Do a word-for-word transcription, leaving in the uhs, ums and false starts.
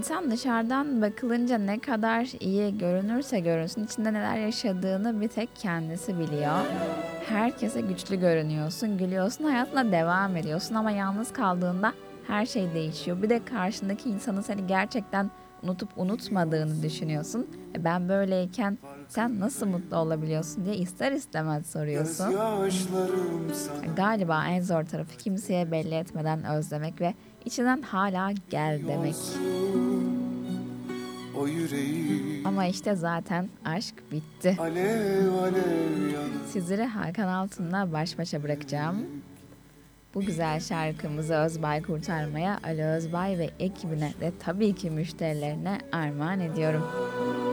İnsan dışarıdan bakılınca ne kadar iyi görünürse görünsün, içinde neler yaşadığını bir tek kendisi biliyor. Herkese güçlü görünüyorsun, gülüyorsun, hayatına devam ediyorsun ama yalnız kaldığında her şey değişiyor. Bir de karşındaki insanın seni gerçekten unutup unutmadığını düşünüyorsun. E ben böyleyken sen nasıl mutlu olabiliyorsun diye ister istemez soruyorsun. Galiba en zor tarafı kimseye belli etmeden özlemek ve içinden hala gel demek. O yüreği Ama işte zaten aşk bitti. alev alev yanıyor. Sizleri Hakan Altun'la baş başa bırakacağım. Bu güzel şarkımızı Özbay Kurtarma'ya, Ali Özbay ve ekibine ve tabii ki müşterilerine armağan ediyorum.